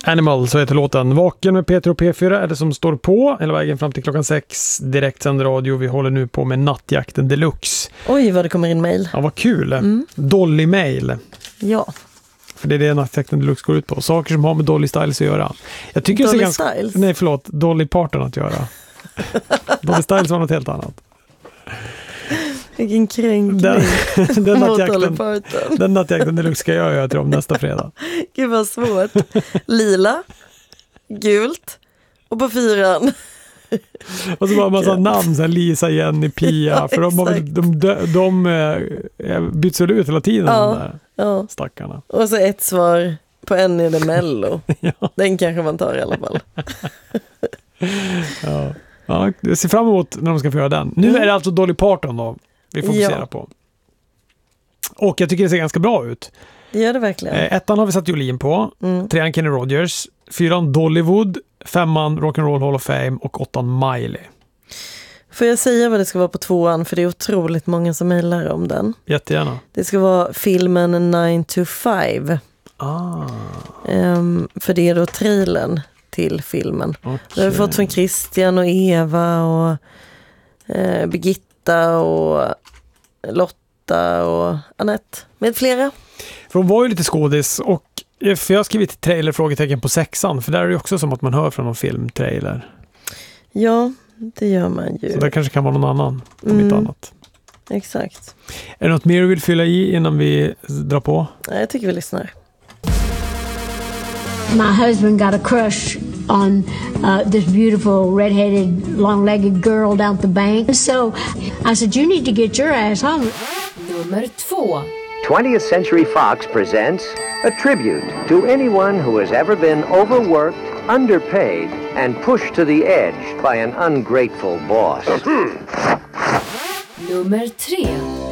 Animal, så heter låten. Vaken med Peter och P4 är det som står på hela vägen fram till klockan 6. Direktsänd radio. Vi håller nu på med Nattjakten Deluxe. Oj, vad det kommer in mejl. Ja, vad kul. Dolly-mail. Ja. För det är det Nattjakten Deluxe går ut på. Saker som har med Dolly Styles att göra. Jag tycker Dolly det är ganska... Styles? Nej, förlåt. Dolly Parton att göra. Dolly Styles var något helt annat. Vilken kränkning. Den nattjakten Deluxe ska jag göra till dem nästa fredag. Gud vad svårt. Lila, gult och på 4:an. Och så bara en massa namn, så här Lisa, Jenny, Pia. Ja, för de byts ut hela tiden. De där stackarna. Och så ett svar på en är det Mello. Ja. Den kanske man tar i alla fall. Ja, jag ser fram emot när de ska få göra den. Nu är det alltså Dolly Parton då vi fokuserar på. Och jag tycker det ser ganska bra ut. Det gör det verkligen. 1:an har vi satt Jolin på. 3:an Kenny Rogers. 4:an Dollywood. 5:an Rock'n'Roll Hall of Fame. Och 8:an Miley. Får jag säga vad det ska vara på 2:an? För det är otroligt många som mejlar om den. Jättegärna. Det ska vara filmen 9 to 5. För det är då trailern till filmen. Okay. Det har vi fått från Christian och Eva och Birgitta och Lotta och Annette med flera. För hon var ju lite skådis, och för jag har skrivit trailer-frågetecken på 6:an, för där är det också som att man hör från någon filmtrailer. Ja, det gör man ju. Så det kanske kan vara någon annan, om inte annat. Exakt. Är det något mer du vill fylla i innan vi drar på? Nej, jag tycker vi lyssnar. My husband got a crush on this beautiful red-headed, long-legged girl down at the bank. So I said, you need to get your ass home. Nummer 2. 20th Century Fox presents a tribute to anyone who has ever been overworked, underpaid, and pushed to the edge by an ungrateful boss. Nummer 3.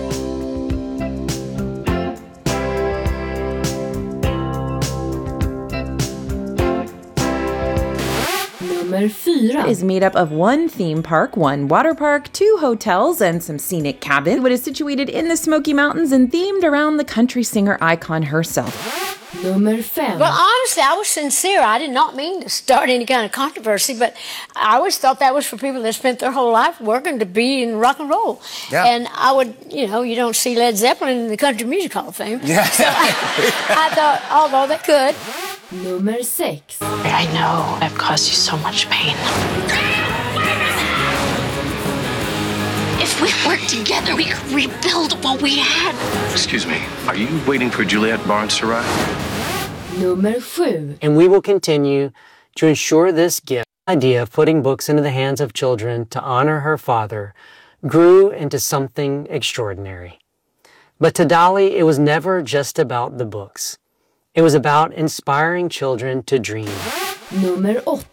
Nummer 4 is made up of one theme park, one water park, 2 hotels, and some scenic cabins. It is situated in the Smoky Mountains and themed around the country singer icon herself. Nummer 5. Well, honestly, I was sincere. I did not mean to start any kind of controversy, but I always thought that was for people that spent their whole life working to be in rock and roll. Yeah. And I would, you don't see Led Zeppelin in the Country Music Hall of Fame. Yeah. So I thought, although they could. Nummer 6. I know I've caused you so much pain. If we work together, we could rebuild what we had. Excuse me, are you waiting for Juliette Barnes to arrive? Nummer 7. And we will continue to ensure this gift idea of putting books into the hands of children to honor her father grew into something extraordinary. But to Dolly, it was never just about the books. It was about inspiring children to dream. Nummer 8.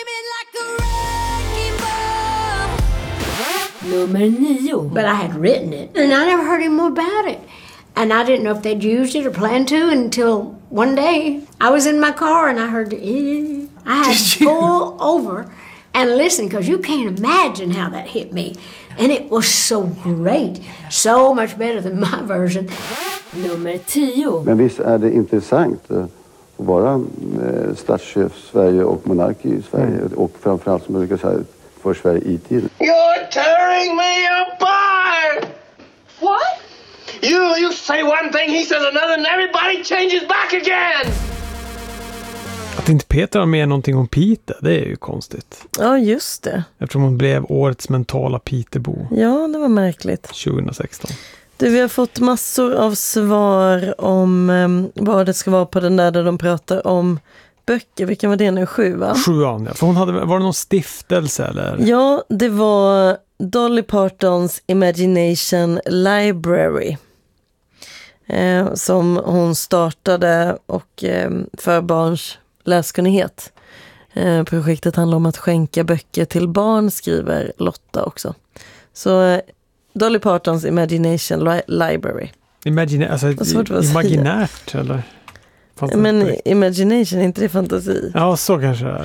Nummer 9. But I had written it, and I never heard any more about it. And I didn't know if they'd used it or planned to until one day I was in my car and I heard I had to pull over and listen, because you can't imagine how that hit me. And it was so great. So much better than my version. Nummer 10. Men visst är det intressant att vara statschef Sverige och monark i Sverige. Och framförallt, som jag brukar säga, för Sverige i tiden. You're tearing me apart! What? You say one thing, he says another, and everybody changes back again! Att inte Peter har med någonting om Peter, det är ju konstigt. Ja, just det. Eftersom hon blev årets mentala Peterbo. Ja, det var märkligt. 2016. Vi har fått massor av svar om vad det ska vara på den där de pratar om böcker. Vilken var det nu? 7:an? 7:an, ja. För hon hade, var det någon stiftelse eller? Ja, det var Dolly Partons Imagination Library. Som hon startade och för barns läskunnighet. Projektet handlar om att skänka böcker till barn, skriver Lotta också. Så Dolly Partons Imagination Library. Imaginärt eller? Men imagination, är inte det fantasi? Ja, så kanske det är.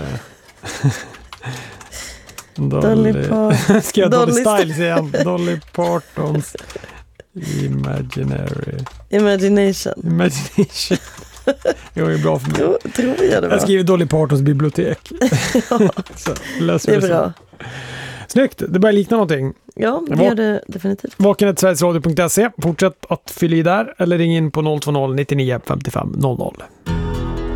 Dolly Parton. Ska jag Dolly Styles igen? Dolly Partons Imagination. Det var ju bra för mig. Jo, tror jag det var. Jag skriver Dolly Partons bibliotek. Så, det är bra. Snyggt, det börjar likna någonting. Ja, det gör det definitivt. Vakenet.sverigesradio.se. Fortsätt att fylla i där eller ring in på 020 99 55 00.